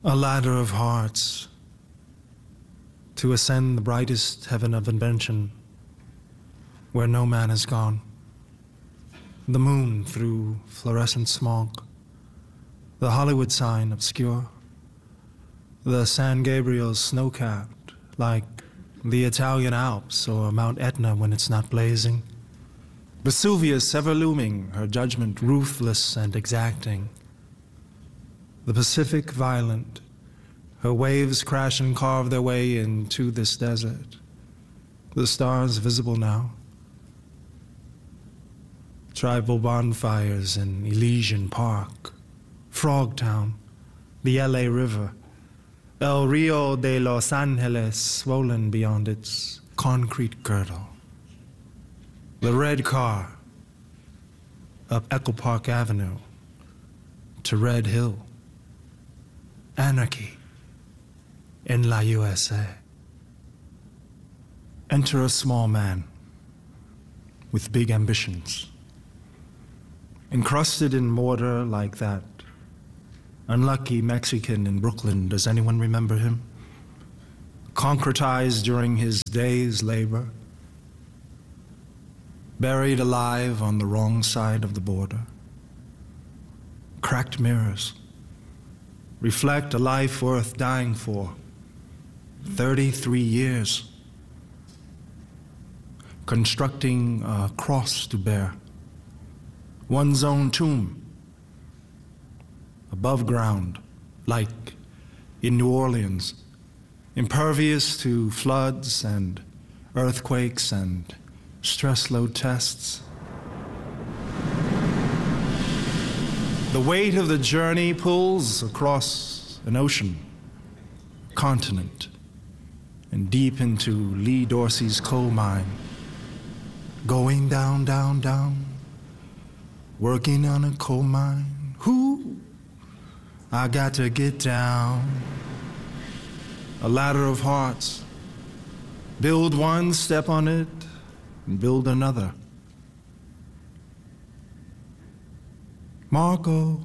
A ladder of hearts to ascend the brightest heaven of invention where no man has gone. The moon through fluorescent smog, the Hollywood sign obscure, the San Gabriel snow-capped like the Italian Alps or Mount Etna when it's not blazing. Vesuvius ever looming, her judgment ruthless and exacting. The Pacific violent, her waves crash and carve their way into this desert. The stars visible now. Tribal bonfires in Elysian Park, Frogtown, the LA River, El Rio de Los Angeles swollen beyond its concrete girdle. The red car up Echo Park Avenue to Red Hill. Anarchy in La USA. Enter a small man with big ambitions. Encrusted in mortar like that unlucky Mexican in Brooklyn, does anyone remember him? Concretized during his day's labor. Buried alive on the wrong side of the border. Cracked mirrors reflect a life worth dying for. 33 years. Constructing a cross to bear. One's own tomb. Above ground, like in New Orleans. Impervious to floods and earthquakes and stress load tests. The weight of the journey pulls across an ocean, continent, and deep into Lee Dorsey's coal mine. Going down, down, down, working on a coal mine. Whoo, I got to get down. A ladder of hearts. Build one, step on it, and build another. Marco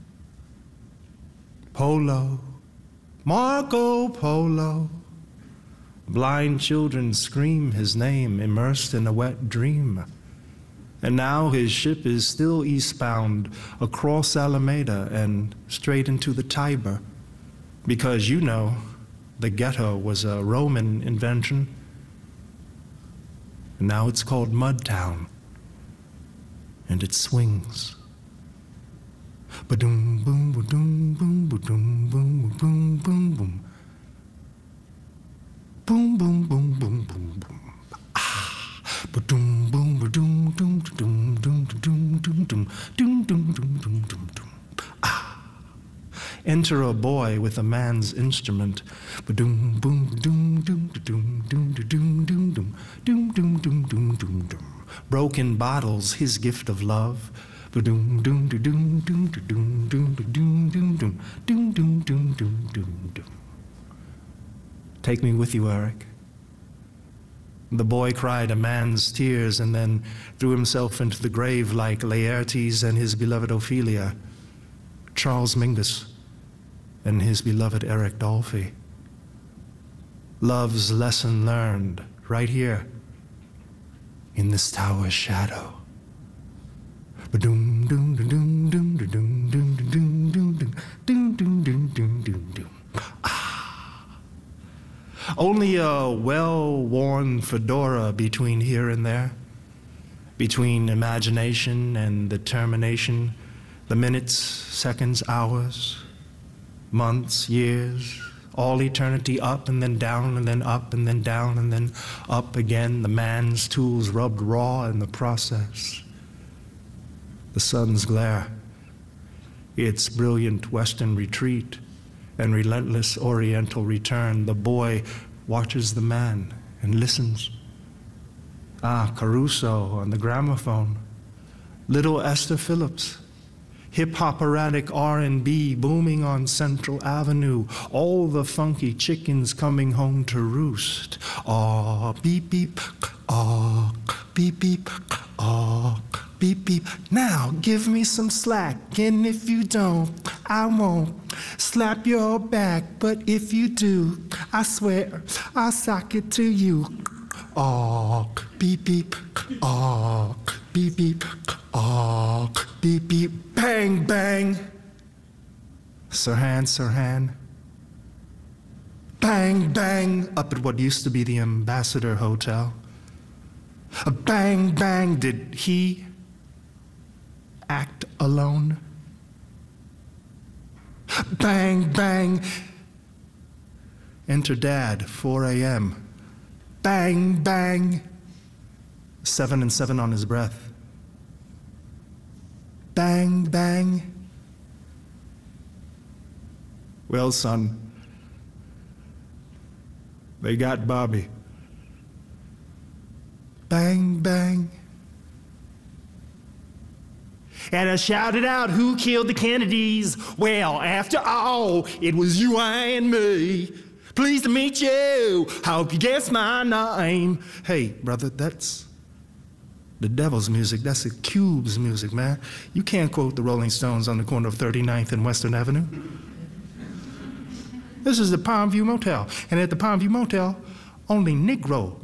Polo, Marco Polo. Blind children scream his name, immersed in a wet dream. And now his ship is still eastbound across Alameda and straight into the Tiber. Because you know, the ghetto was a Roman invention. And now it's called Mudtown. And it swings. Ba-doom, boom, ba-doom, boom, ba-doom, boom, boom, boom, boom. Boom, boom, boom, boom, boom, boom. Ah. Ba-doom, boom, ba-doom, doom, doom, doom, doom, doom, doom, doom, doom, doom, doom, doom, doom. Ah. Enter a boy with a man's instrument. Ba-doom, boom, ba-doom, doom, doom, doom, doom, doom, doom, doom, doom, doom, doom, doom, doom. Broken bottles, his gift of love. Ba-doom, doom, doom, doom, doom, doom, doom, doom, doom, doom, doom, doom, doom, doom, doom, doom. Take me with you, Eric. The boy cried a man's tears and then threw himself into the grave like Laertes and his beloved Ophelia, Charles Mingus and his beloved Eric Dolphy. Love's lesson learned right here in this tower's shadow. Ba-doom, doom, doom, doom, doom, doom, doom, doom, doom, doom, doom, doom, doom, doom, doom. Only a well-worn fedora between here and there, between imagination and determination, the minutes, seconds, hours, months, years, all eternity up and then down and then up and then down and then up again, the man's tools rubbed raw in the process. The sun's glare, its brilliant western retreat, and relentless oriental return. The boy watches the man and listens. Ah, Caruso on the gramophone. Little Esther Phillips. Hip-hoperatic R&B booming on Central Avenue. All the funky chickens coming home to roost. Ah, beep, beep, ah, beep, beep, ah, beep, beep. Now give me some slack, and if you don't, I won't slap your back. But if you do, I swear I'll sock it to you. Oh, beep, beep. Oh, beep, beep. Oh, beep, beep. Bang, bang. Sirhan, Sirhan. Bang, bang, up at what used to be the Ambassador Hotel. A bang, bang, did he act alone? Bang, bang, enter Dad, 4 a.m. Bang, bang, 7 and 7 on his breath. Bang, bang. Well, son, they got Bobby. Bang, bang. And I shouted out, who killed the Kennedys? Well, after all, it was you and me. Pleased to meet you. Hope you guess my name. Hey, brother, that's the devil's music. That's the Cube's music, man. You can't quote the Rolling Stones on the corner of 39th and Western Avenue. This is the Palm View Motel. And at the Palm View Motel, only Negro